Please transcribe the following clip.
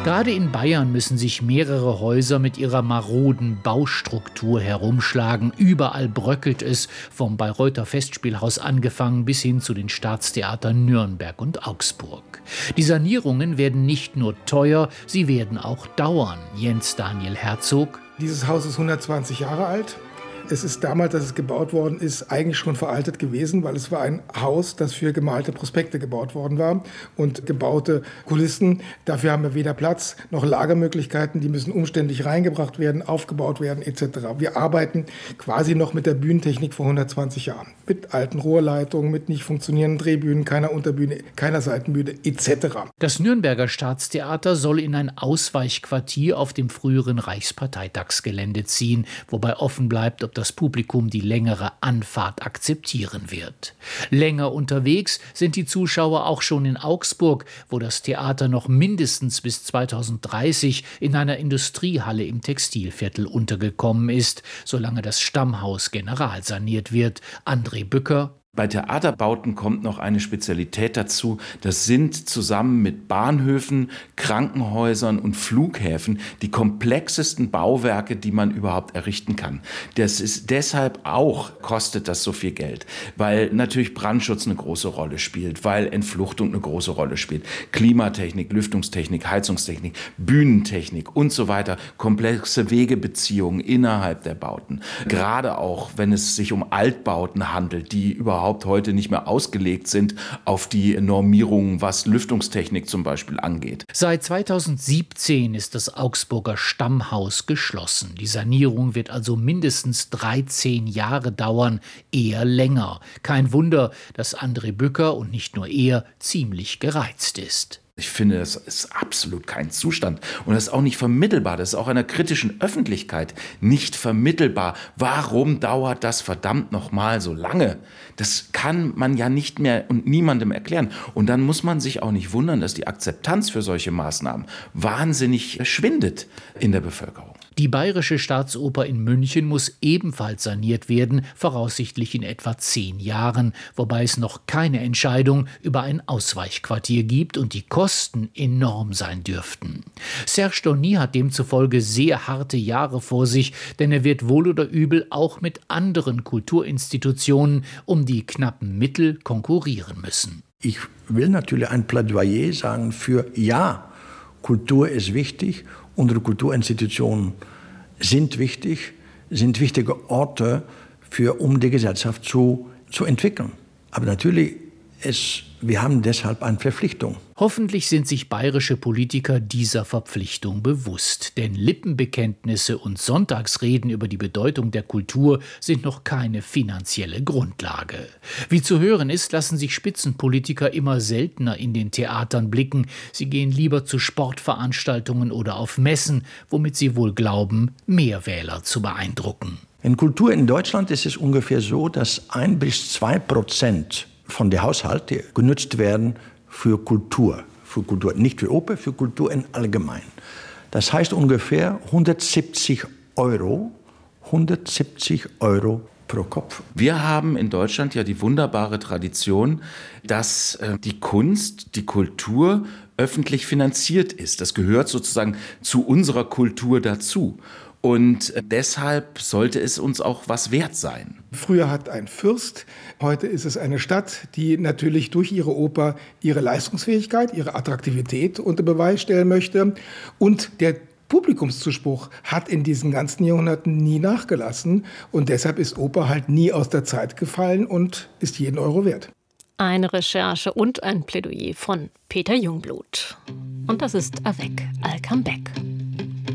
Gerade in Bayern müssen sich mehrere Häuser mit ihrer maroden Baustruktur herumschlagen. Überall bröckelt es, vom Bayreuther Festspielhaus angefangen bis hin zu den Staatstheatern Nürnberg und Augsburg. Die Sanierungen werden nicht nur teuer, sie werden auch dauern. Jens Daniel Herzog. Dieses Haus ist 120 Jahre alt. Es ist damals, als es gebaut worden ist, eigentlich schon veraltet gewesen, weil es war ein Haus, das für gemalte Prospekte gebaut worden war und gebaute Kulissen. Dafür haben wir weder Platz noch Lagermöglichkeiten. Die müssen umständlich reingebracht werden, aufgebaut werden etc. Wir arbeiten quasi noch mit der Bühnentechnik vor 120 Jahren. Mit alten Rohrleitungen, mit nicht funktionierenden Drehbühnen, keiner Unterbühne, keiner Seitenbühne etc. Das Nürnberger Staatstheater soll in ein Ausweichquartier auf dem früheren Reichsparteitagsgelände ziehen, wobei offen bleibt, ob das Publikum die längere Anfahrt akzeptieren wird. Länger unterwegs sind die Zuschauer auch schon in Augsburg, wo das Theater noch mindestens bis 2030 in einer Industriehalle im Textilviertel untergekommen ist, solange das Stammhaus generalsaniert wird. André Bücker. Bei Theaterbauten kommt noch eine Spezialität dazu. Das sind zusammen mit Bahnhöfen, Krankenhäusern und Flughäfen die komplexesten Bauwerke, die man überhaupt errichten kann. Das ist deshalb auch, kostet das so viel Geld, weil natürlich Brandschutz eine große Rolle spielt, weil Entfluchtung eine große Rolle spielt, Klimatechnik, Lüftungstechnik, Heizungstechnik, Bühnentechnik und so weiter, komplexe Wegebeziehungen innerhalb der Bauten. Gerade auch, wenn es sich um Altbauten handelt, die überhaupt heute nicht mehr ausgelegt sind auf die Normierungen, was Lüftungstechnik zum Beispiel angeht. Seit 2017 ist das Augsburger Stammhaus geschlossen. Die Sanierung wird also mindestens 13 Jahre dauern, eher länger. Kein Wunder, dass André Bücker und nicht nur er ziemlich gereizt ist. Ich finde, das ist absolut kein Zustand und das ist auch nicht vermittelbar. Das ist auch einer kritischen Öffentlichkeit nicht vermittelbar. Warum dauert das verdammt nochmal so lange? Das kann man ja nicht mehr und niemandem erklären. Und dann muss man sich auch nicht wundern, dass die Akzeptanz für solche Maßnahmen wahnsinnig schwindet in der Bevölkerung. Die Bayerische Staatsoper in München muss ebenfalls saniert werden, voraussichtlich in etwa 10 Jahren, wobei es noch keine Entscheidung über ein Ausweichquartier gibt und die Kosten enorm sein dürften. Serge Donny hat demzufolge sehr harte Jahre vor sich, denn er wird wohl oder übel auch mit anderen Kulturinstitutionen um die knappen Mittel konkurrieren müssen. Ich will natürlich ein Plädoyer sagen für ja, Kultur ist wichtig. Unsere Kulturinstitutionen sind wichtig, sind wichtige Orte, um die Gesellschaft zu entwickeln. Aber natürlich, wir haben deshalb eine Verpflichtung. Hoffentlich sind sich bayerische Politiker dieser Verpflichtung bewusst. Denn Lippenbekenntnisse und Sonntagsreden über die Bedeutung der Kultur sind noch keine finanzielle Grundlage. Wie zu hören ist, lassen sich Spitzenpolitiker immer seltener in den Theatern blicken. Sie gehen lieber zu Sportveranstaltungen oder auf Messen, womit sie wohl glauben, mehr Wähler zu beeindrucken. In Kultur in Deutschland ist es ungefähr so, dass 1-2% von den Haushalten genutzt werden für Kultur. Für Kultur, nicht für Oper, für Kultur in allgemein. Das heißt ungefähr 170 Euro pro Kopf. Wir haben in Deutschland ja die wunderbare Tradition, dass die Kunst, die Kultur öffentlich finanziert ist. Das gehört sozusagen zu unserer Kultur dazu. Und deshalb sollte es uns auch was wert sein. Früher hat ein Fürst, heute ist es eine Stadt, die natürlich durch ihre Oper ihre Leistungsfähigkeit, ihre Attraktivität unter Beweis stellen möchte. Und der Publikumszuspruch hat in diesen ganzen Jahrhunderten nie nachgelassen. Und deshalb ist Oper halt nie aus der Zeit gefallen und ist jeden Euro wert. Eine Recherche und ein Plädoyer von Peter Jungblut. Und das ist Avec Alcambek.